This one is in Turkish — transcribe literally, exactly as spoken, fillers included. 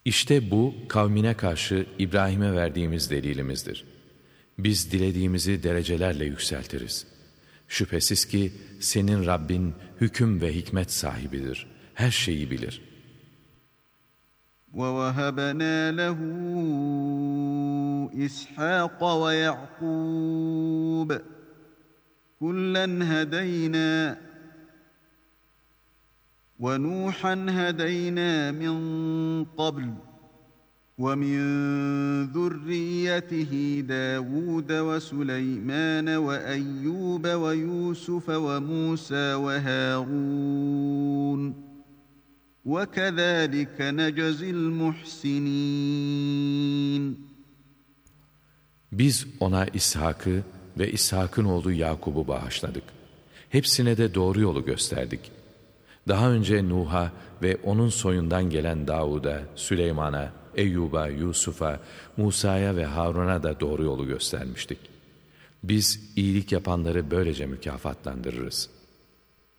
İşte bu kavmine karşı İbrahim'e verdiğimiz delilimizdir. Biz dilediğimizi derecelerle yükseltiriz. Şüphesiz ki senin Rabbin hüküm ve hikmet sahibidir. Her şeyi bilir. وَوَهَبْنَا لَهُ إِسْحَاقَ وَيَعْقُوبَ كُلًّا هَدَيْنَا وَنُوحًا هَدَيْنَا مِنْ قَبْلُ وَمِنْ ذُرِّيَّتِهِ دَاوُودَ وَسُلَيْمَانَ وَأَيُّوبَ وَيُوسُفَ وَمُوسَى وَهَارُونَ وَكَذَٰلِكَ نَجْزِي الْمُحْسِنِينَ. Biz ona İshak'ı ve İshak'ın oğlu Yakub'u bağışladık. Hepsine de doğru yolu gösterdik. Daha önce Nuh'a ve onun soyundan gelen Davud'a, Süleyman'a, Eyyub'a, Yusuf'a, Musa'ya ve Harun'a da doğru yolu göstermiştik. Biz iyilik yapanları böylece mükafatlandırırız.